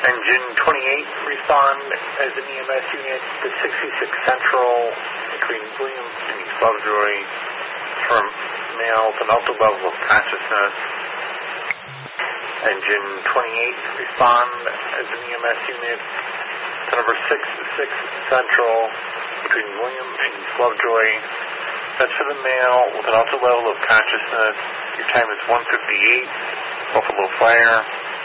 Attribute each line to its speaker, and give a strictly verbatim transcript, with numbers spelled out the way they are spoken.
Speaker 1: Engine twenty-eight, respond as an E M S unit to sixty-six Central between William and East Lovejoy from male with an altered level of consciousness. Engine twenty-eight, respond as an E M S unit to number six six Central between William and East Lovejoy. That's for the male with an altered level of consciousness. Your time is one fifty-eight, Buffalo Fire.